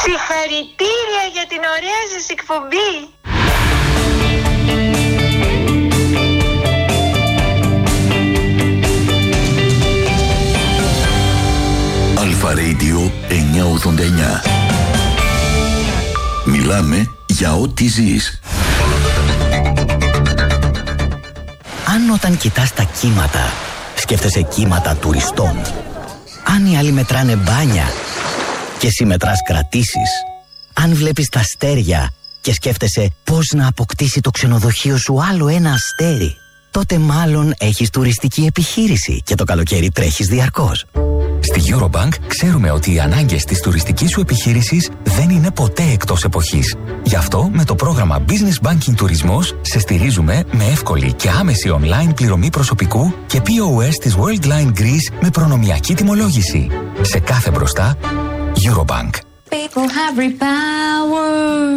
Συγχαρητήρια για την ωραία σας εκπομπή. Αλφα Radio 989. Μιλάμε για ό,τι ζεις. Αν όταν κοιτάς τα κύματα, σκέφτεσαι κύματα τουριστών. Αν οι άλλοι μετράνε μπάνια και εσύ μετράς κρατήσεις. Αν βλέπεις τα αστέρια και σκέφτεσαι πώς να αποκτήσει το ξενοδοχείο σου άλλο ένα αστέρι, τότε μάλλον έχεις τουριστική επιχείρηση και το καλοκαίρι τρέχεις διαρκώς. Στη Eurobank ξέρουμε ότι οι ανάγκες της τουριστικής σου επιχείρησης δεν είναι ποτέ εκτός εποχής. Γι' αυτό με το πρόγραμμα Business Banking Τουρισμός σε στηρίζουμε με εύκολη και άμεση online πληρωμή προσωπικού και POS της Worldline Greece με προνομιακή τιμολόγηση. Σε κάθε μπροστά, Eurobank. People have repower.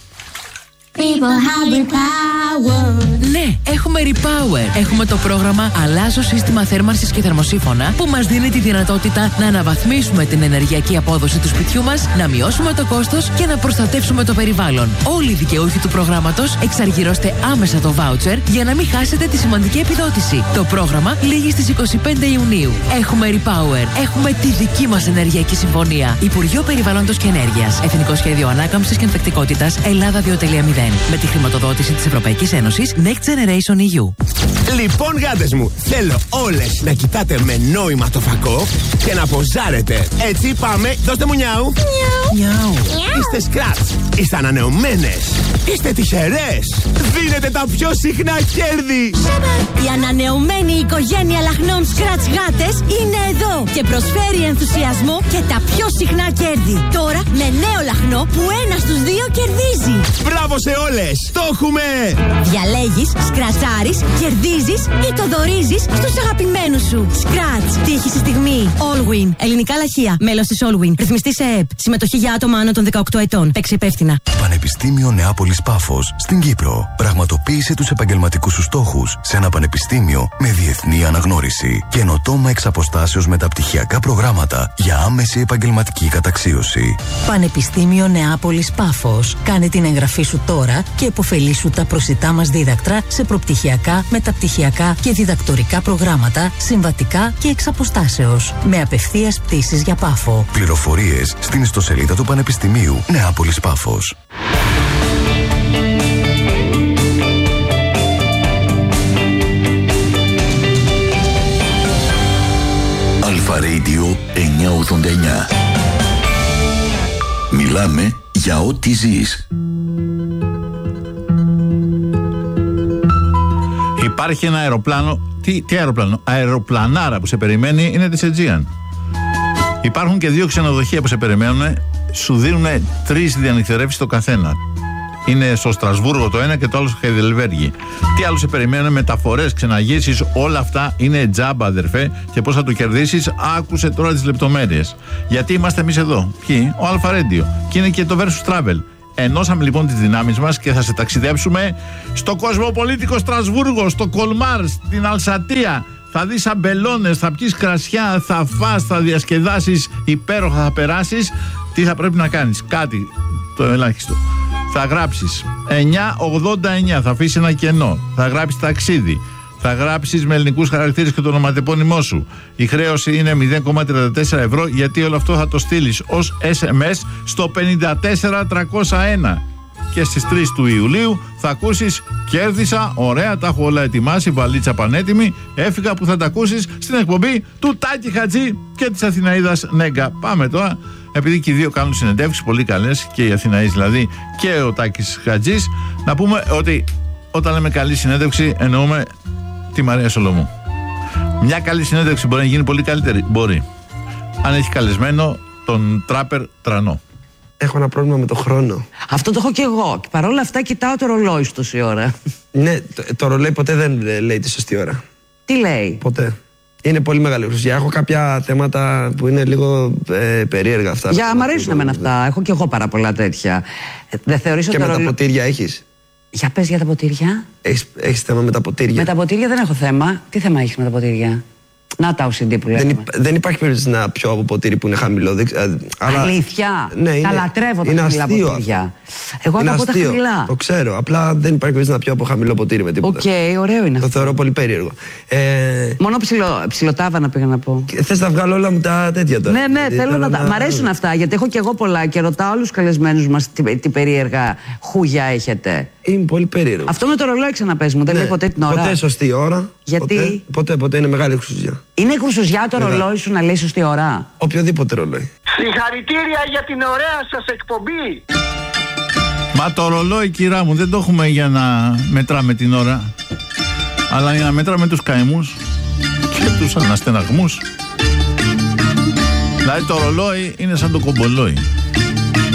People have repower. Ναι, έχουμε Repower. Έχουμε το πρόγραμμα Αλλάζω σύστημα θέρμανσης και θερμοσύφωνα που μας δίνει τη δυνατότητα να αναβαθμίσουμε την ενεργειακή απόδοση του σπιτιού μας, να μειώσουμε το κόστος και να προστατεύσουμε το περιβάλλον. Όλοι οι δικαιούχοι του προγράμματος εξαργυρώστε άμεσα το voucher για να μην χάσετε τη σημαντική επιδότηση. Το πρόγραμμα λήγει στις 25 Ιουνίου. Έχουμε Repower. Έχουμε τη δική μας ενεργειακή συμφωνία. Υπουργείο Περιβάλλοντος και Ενέργειας. Εθνικό Σχέδιο Ανάκαμψης και Ανθεκτικότητας Ελλάδα 2.0. Με τη χρηματοδότηση της Ευρωπαϊκής Ένωσης Next Generation EU. Λοιπόν, γάτες μου, θέλω όλες να κοιτάτε με νόημα το φακό και να ποζάρετε. Έτσι πάμε, δώστε μου νιάου. Νιάου. Είστε σκράτς, είστε ανανεωμένες, είστε τυχερές. Δίνετε τα πιο συχνά κέρδη. Η ανανεωμένη οικογένεια λαχνών σκράτς γάτες είναι εδώ και προσφέρει ενθουσιασμό και τα πιο συχνά κέρδη. Τώρα με νέο λαχνό που ένας στους δύο κερδίζει. Μπράβο σε όλες, το έχουμε! Διαλέγεις, σκρατσάρεις, κερδίζεις ή το δωρίζεις στους αγαπημένους σου. Σκράτς, τύχη στη στιγμή. Allwin, ελληνικά λαχεία. Μέλος της Allwin. Ρυθμιστή σε ΕΕΠ. Συμμετοχή για άτομα άνω των 18 ετών. Παίξε υπεύθυνα. Πανεπιστήμιο Νεάπολης Πάφος στην Κύπρο. Πραγματοποίησε τους επαγγελματικούς σου στόχους σε ένα πανεπιστήμιο με διεθνή αναγνώριση. Καινοτόμα εξ αποστάσεως μεταπτυχιακά προγράμματα για άμεση επαγγελματική καταξίωση. Πανεπιστήμιο Νεάπολης Πάφος. Κάνε την εγγραφή σου τώρα και επωφελήσου τα προσιτά μας δίδακτρα σε προπτυχιακά, μεταπτυχιακά και διδακτορικά προγράμματα, συμβατικά και εξ αποστάσεως. Με απευθείας πτήσεις για Πάφο. Πληροφορίες στην ιστοσελίδα του Πανεπιστημίου Νεάπολης Πάφος. Αλφα Radio 989. Μιλάμε για ό,τι ζεις. Υπάρχει ένα αεροπλάνο. Τι αεροπλάνο? Αεροπλανάρα που σε περιμένει είναι της Aegean. Υπάρχουν και 2 ξενοδοχεία που σε περιμένουν. Σου δίνουν 3 διανυκτερεύσεις το καθένα. Είναι στο Στρασβούργο το ένα και το άλλο στο Χαϊδελβέργη. Τι άλλο σε περιμένουν? Μεταφορές, ξεναγήσεις, όλα αυτά είναι τζάμπα, αδερφέ. Και πώς θα το κερδίσεις? Άκουσε τώρα τις λεπτομέρειες. Γιατί είμαστε εμείς εδώ? Ποιοι? Ο Αλφα Radio. Και είναι και το Versus Travel. Ενώσαμε λοιπόν τις δυνάμεις μας και θα σε ταξιδέψουμε στο κοσμοπολίτικο Στρασβούργο, στο Κολμάρ, στην Αλσατία. Θα δεις αμπελώνες, θα πιεις κρασιά, θα φας, θα διασκεδάσεις υπέροχα, θα περάσεις. Τι θα πρέπει να κάνεις? Κάτι, το ελάχιστο. Θα γράψεις 989, θα αφήσεις ένα κενό. Θα γράψεις ταξίδι. Θα γράψεις με ελληνικούς χαρακτήρες και το ονοματεπώνυμό σου. Η χρέωση είναι 0,34 ευρώ, γιατί όλο αυτό θα το στείλεις ως SMS στο 54301. Και στις 3 του Ιουλίου θα ακούσεις «Κέρδισα, ωραία, τα έχω όλα ετοιμάσει, βαλίτσα πανέτοιμη, έφυγα», που θα τα ακούσεις στην εκπομπή του Τάκη Χατζή και της Αθηναίδας Νέγκα. Πάμε τώρα, επειδή και οι δύο κάνουν συνεντεύξεις πολύ καλές, και η Αθηναής δηλαδή και ο Τάκης Χατζής, να πούμε ότι όταν λέμε καλή συνέντευξη εννοούμε τη Μαρία Σολομού. Μια καλή συνέντευξη μπορεί να γίνει πολύ καλύτερη. Μπορεί. Αν έχει καλεσμένο τον τράπερ Τρανό. Έχω ένα πρόβλημα με το χρόνο. Αυτό το έχω και εγώ. Και παρόλα αυτά κοιτάω το ρολόι σου τόση ώρα. Ναι, το ρολόι ποτέ δεν λέει τη σωστή ώρα. Τι λέει? Ποτέ. Είναι πολύ μεγάλη ουσία. Έχω κάποια θέματα που είναι λίγο περίεργα αυτά. Μ' αρέσουν εμένα αυτά. Έχω και εγώ πάρα πολλά τέτοια. Δεν θεωρείς ότι και με τα ποτήρια έχεις? Για πες για τα ποτήρια. Έχεις θέμα με τα ποτήρια? Με τα ποτήρια δεν έχω θέμα. Τι θέμα έχεις με τα ποτήρια? Να τα OCD που λέμε. Δεν υπάρχει περίπτωση να πιω από ποτήρι που είναι χαμηλό. Αλήθεια. Ναι, τα λατρεύω τα χαμηλά ποτήρια. Εγώ θα πω τα χαμηλά. Το ξέρω. Απλά δεν υπάρχει περίπτωση να πιω από χαμηλό ποτήρι με τίποτα. Οκ, ωραίο είναι. Το θεωρώ πολύ περίεργο. Μόνο ψιλοτάβανα πήγα να πω. Θες να βγάλω όλα μου τα τέτοια τώρα? Ναι, θέλω να τα. Μ' αρέσουν αυτά γιατί έχω και εγώ πολλά και ρωτάω όλους τους καλεσμένους μας τι περίεργα χούγια έχετε. Είμαι πολύ περίεργο. Αυτό με το ρολόι ξαναπες μου, δεν λέει ποτέ την ώρα. Ποτέ σωστή ώρα. Γιατί? Ποτέ είναι μεγάλη χρυσουζιά. Είναι χρυσουζιά το ρολόι σου να λέει σωστή ώρα? Οποιοδήποτε ρολόι. Συγχαρητήρια για την ωραία σας εκπομπή. Μα το ρολόι, κυρά μου, δεν το έχουμε για να μετράμε την ώρα, αλλά για να μετράμε τους καημούς και τους αναστεναγμούς. Δηλαδή το ρολόι είναι σαν το κομπολόι.